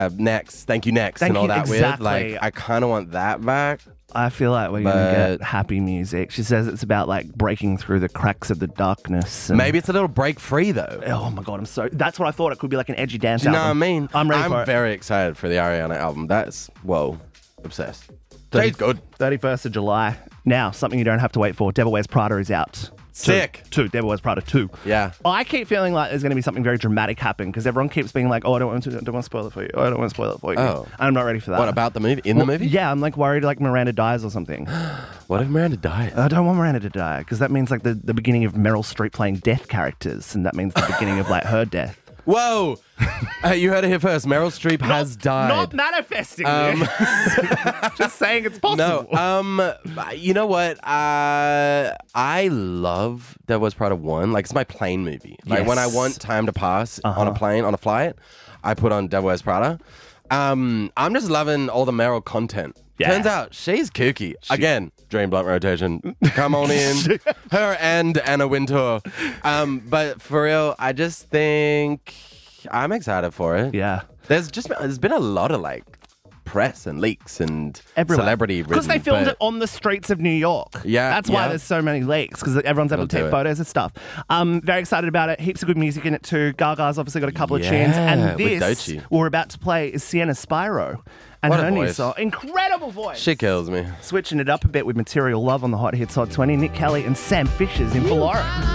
Next. Thank you, next. Thank and all you, that exactly. weird. Like, I kind of want that back. I feel like we're going to get happy music. She says it's about like breaking through the cracks of the darkness. And Maybe it's a little break free, though. oh my God, that's what I thought. It could be like an edgy dance Do you know album. what I mean? I'm ready for it. I'm very excited for the Ariana album. Obsessed. She's good. 31st of July. Now, something you don't have to wait for. Devil Wears Prada is out. Sick. Two. Devil Wears Prada 2. Yeah. I keep feeling like there's going to be something very dramatic happen because everyone keeps being like, oh, I don't want to spoil it for you. Oh, I don't want to spoil it for you. Oh. I'm not ready for that. What about the movie? The movie? Yeah, I'm like worried like Miranda dies or something. What if Miranda died? I don't want Miranda to die because that means like the beginning of Meryl Streep playing death characters, and that means the beginning of like her death. Whoa! You heard it here first. Meryl Streep has died. Not manifesting this. Just saying it's possible. No, you know what? I love Devil Wears Prada 1. Like, it's my plane movie. Like, when I want time to pass on a plane, on a flight, I put on Devil Wears Prada. I'm just loving all the Meryl content. Yeah. Turns out she's kooky. Again, Dream Blunt rotation. Come on in. Her and Anna Wintour. But for real, I just think I'm excited for it. Yeah. There's been a lot of like press and leaks and Everywhere. celebrity because they filmed it on the streets of New York. Yeah, That's why yeah. there's so many leaks because everyone's able to It'll take do it. photos and stuff. Very excited about it. Heaps of good music in it too. Gaga's obviously got a couple of tunes. And with this Doechii. we're about to play is Sienna Spyro. And What a her new voice. song. Incredible voice. She kills me. Switching it up a bit with Material Love on the Hot Hits Hot 20. Nick Kelly and Sam Fishers in for Laura.